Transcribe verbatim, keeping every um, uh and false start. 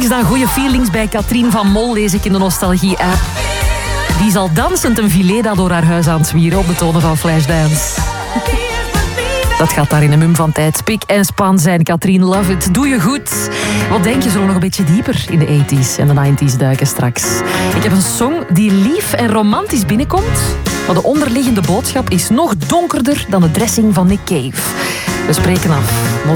niks dan goede feelings bij Katrien van Mol, lees ik in de Nostalgie-app. Die zal dansend een filet door haar huis aan het zwieren op de tonen van Flashdance. Dat gaat daar in een mum van tijd. Spik en span zijn. Katrien, love it. Doe je goed. Wat denk je, zullen we nog een beetje dieper in de tachtiger en de negentiger duiken straks? Ik heb een song die lief en romantisch binnenkomt, maar de onderliggende boodschap is nog donkerder dan de dressing van Nick Cave. We spreken af.